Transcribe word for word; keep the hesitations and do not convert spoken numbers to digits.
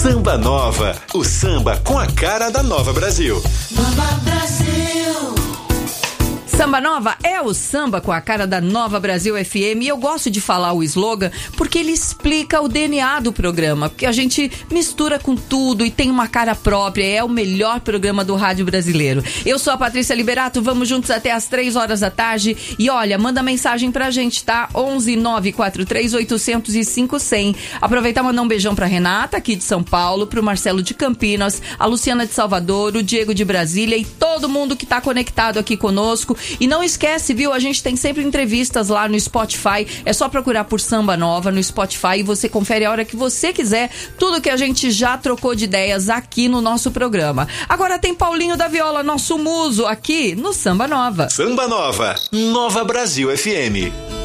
Samba Nova, o samba com a cara da Nova Brasil. Nova Brasil. Samba Nova é o samba com a cara da Nova Brasil F M, e eu gosto de falar o slogan porque ele explica o D N A do programa, porque a gente mistura com tudo e tem uma cara própria, é o melhor programa do rádio brasileiro. Eu sou a Patrícia Liberato, vamos juntos até as três horas da tarde e olha, manda mensagem pra gente, tá? onze nove quatro três oito zero zero cinco zero zero. Aproveitar e mandar um beijão pra Renata, aqui de São Paulo, pro Marcelo de Campinas, a Luciana de Salvador, o Diego de Brasília e todo mundo que tá conectado aqui conosco. E não esquece, viu? A gente tem sempre entrevistas lá no Spotify. É só procurar por Samba Nova no Spotify e você confere a hora que você quiser tudo que a gente já trocou de ideias aqui no nosso programa. Agora tem Paulinho da Viola, nosso muso, aqui no Samba Nova. Samba Nova, Nova Brasil F M.